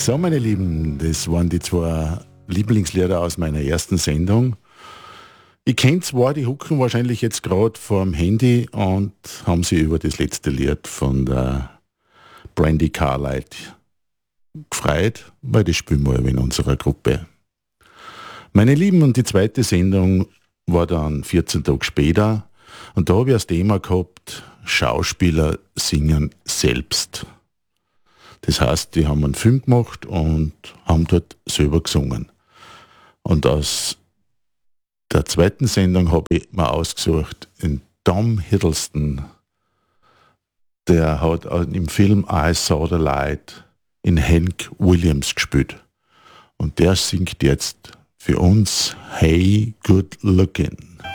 So, meine Lieben, das waren die zwei Lieblingslieder aus meiner ersten Sendung. Ich kenne zwar, die hucken wahrscheinlich jetzt gerade vorm Handy und haben sie über das letzte Lied von der Brandi Carlile gefreut, weil das spielen wir in unserer Gruppe. Meine Lieben, und die zweite Sendung war dann 14 Tage später und da habe ich das Thema gehabt, Schauspieler singen selbst. Das heißt, die haben einen Film gemacht und haben dort selber gesungen. Und aus der zweiten Sendung habe ich mir ausgesucht, in Tom Hiddleston, der hat im Film I Saw the Light in Hank Williams gespielt. Und der singt jetzt für uns Hey Good Lookin'.